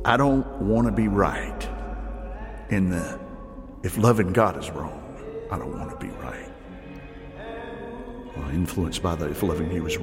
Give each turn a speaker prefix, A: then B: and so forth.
A: I don't want to be right if loving God is wrong, I don't want to be right. Well, influenced by if loving you is